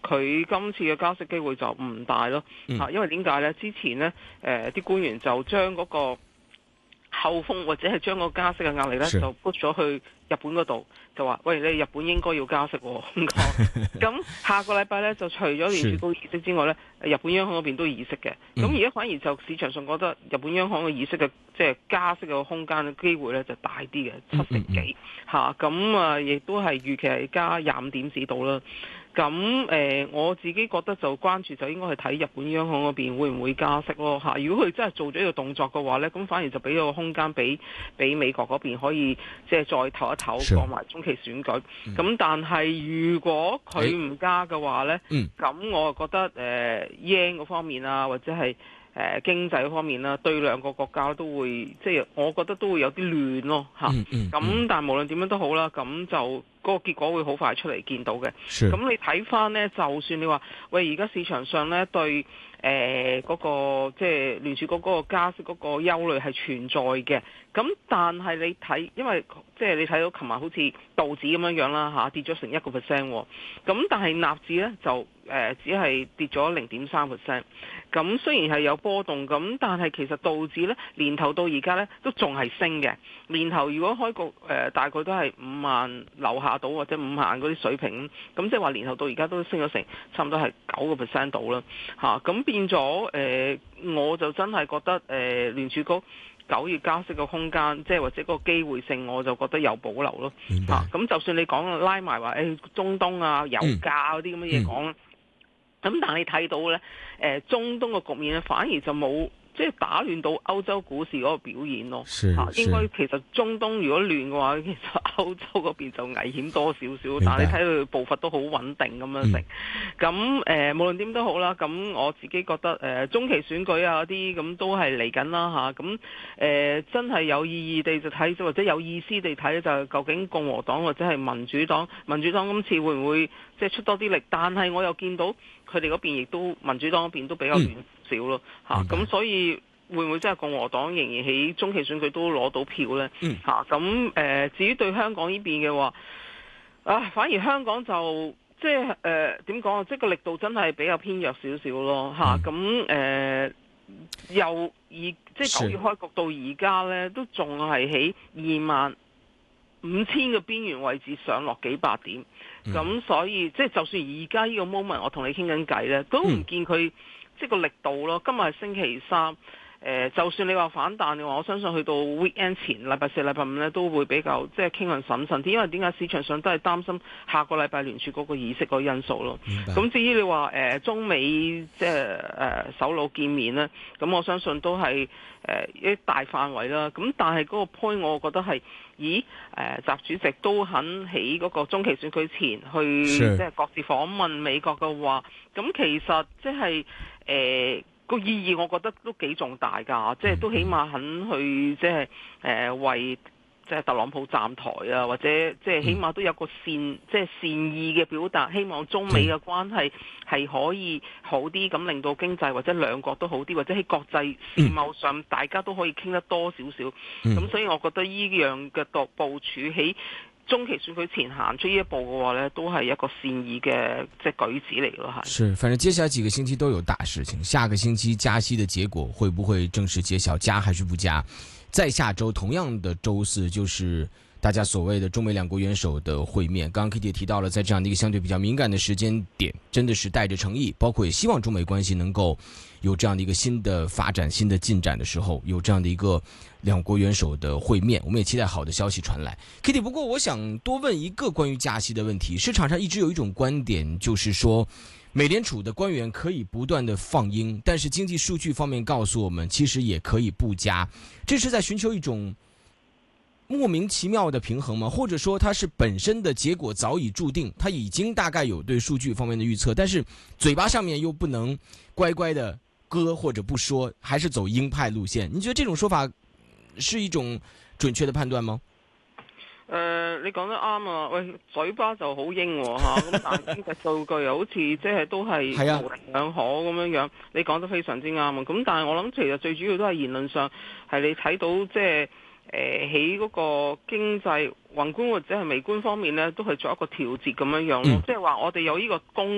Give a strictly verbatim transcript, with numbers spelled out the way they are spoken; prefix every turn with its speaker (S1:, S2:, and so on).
S1: 佢今次嘅加息機會就唔大咯。嚇、嗯，因為點解呢？之前呢，誒、呃、啲官員就將嗰個後風或者係將個加息嘅壓力呢，就 put 咗去日本嗰度，就話喂，你日本應該要加息喎、哦。咁下個禮拜呢，就除咗聯儲局議息之外呢，日本央行嗰邊都議息嘅。咁而家反而就市場上覺得日本央行嘅議息嘅即係加息嘅空間嘅機會呢，就大啲嘅，七成幾嚇。咁啊，亦都係預期係加廿五點子度啦。咁誒、呃，我自己覺得就關注就應該係睇日本央行嗰邊會唔會加息咯嚇。如果佢真係做咗呢個動作嘅話呢，咁反而就俾咗個空間俾俾美國嗰邊可以即係再唞一唞，過埋中期選舉。咁、嗯、但係如果佢唔加嘅話呢，咁、嗯、我就覺得誒 yen 嗰方面啊，或者係誒、呃、經濟嗰方面啦，對兩個國家都會即係我覺得都會有啲亂咯嚇。咁、嗯嗯、但係無論點樣都好啦，咁就。嗰、那個結果會好快出嚟見到嘅。咁你睇翻呢，就算你話喂，而家市場上呢對誒嗰、呃那個即係聯儲局嗰個加息嗰個憂慮係存在嘅。咁但係你睇，因為即係你睇到琴日好似道指咁樣樣啦嚇，跌咗成一個 percent 喎。咁但係納指呢，就誒、呃、只係跌咗零點三 percent。咁雖然係有波動，咁但係其實道指呢，年頭到而家呢，都仲係升嘅。年頭如果開局誒、呃、大概都係五萬樓下到或者五萬嗰啲水平，咁即係話年頭到而家都升咗成差唔多係九個 percent 到啦嚇。咁變咗誒、呃，我就真係覺得誒、呃、聯儲局九月加息嘅空間，即係或者個機會性，我就覺得有保留咯嚇。咁、啊、就算你講拉埋話誒中東啊、油價嗰啲咁嘅嘢講，咁、嗯、但係你睇到咧誒、呃、中東嘅局面咧，反而就冇。即係打亂到歐洲股市嗰個表現咯，嚇、啊、應該其實中東如果亂嘅話，其實歐洲嗰邊就危險多少少，但係你睇佢步伐都好穩定咁樣成。咁、嗯、誒、呃、無論點都好啦，咁我自己覺得誒、呃、中期選舉啊嗰啲咁都係嚟緊啦嚇。咁、啊、誒、呃、真係有意義地就睇，或者有意思地睇就係究竟共和黨或者係民主黨，民主黨今次會唔會即係出多啲力？但係我又見到佢哋嗰邊亦都民主黨嗰邊都比較亂少咯嚇。咁、嗯啊、所以會唔會真係共和黨仍然喺中期選舉都攞到票呢？嚇咁誒，至於對香港呢邊嘅話，啊反而香港就即係誒點講啊？即係個力度真係比較偏弱少少咯嚇。咁、嗯、誒、啊呃、由而即係九月開局到而家呢，都仲係喺二萬五千嘅邊緣位置上落幾百點。咁、嗯、所以即係就算而家呢個 moment 我同你傾緊偈呢，都唔見佢、嗯、即係個力度咯。今日係星期三。誒、呃，就算你話反彈嘅話，我相信去到 weekend 前禮拜四、禮拜五咧，都會比較即係傾向審慎啲，因為點解市場上都係擔心下個禮拜聯儲嗰個議息個因素咯。咁至於你話誒、呃、中美即係誒首腦見面咧，咁我相信都係誒、呃、一大範圍啦。咁但係嗰個 point 我覺得係，咦誒、呃、習主席都肯喺嗰個中期選舉前去即係各自訪問美國嘅話，咁其實即係誒。呃個意義我覺得都幾重大㗎，即係都起碼肯去即係誒為即係特朗普站台啊，或者即係起碼都有個善即係善意嘅表達，希望中美嘅關係係可以好啲，咁令到經濟或者兩國都好啲，或者喺國際事務上大家都可以傾得多少少。咁、嗯、所以我覺得呢樣嘅度部署喺中期選舉前行出呢一步嘅話呢，都係一個善意嘅即係舉止嚟咯，係。
S2: 是，反正接下來幾個星期都有大事情。下個星期加息的結果會不會正式揭曉，加還是不加？再下周同樣的周四就是大家所謂的中美兩國元首的會面。剛剛 Kitty 也提到了，在這樣的一個相對比較敏感的時間點，真的是帶着誠意，包括也希望中美關係能夠有這樣的一個新的發展、新的進展的時候，有這樣的一個兩國元首的會面，我們也期待好的消息傳來。Kitty， 不過我想多問一個關於加息的問題。市場上一直有一種觀點，就是說美聯儲的官員可以不斷的放鷹，但是經濟數據方面告訴我們，其實也可以不加。這是在尋求一種莫名其妙的平衡嗎？或者說它是本身的結果早已注定，它已經大概有對數據方面的預測，但是嘴巴上面又不能乖乖的割或者不說，還是走鷹派路線？你覺得這種說法是一種準確的判斷嗎？
S1: 誒、呃，你講得啱啊！喂，嘴巴就好鷹嚇，咁但係經濟數據又好似即係都係模棱兩可咁樣樣。你講得非常之啱啊！咁但係我諗其實最主要都係言論上係你睇到即係誒喺嗰個經濟宏觀或者係微觀方面咧，都係做一個調節咁樣樣咯。即係話我哋有呢個供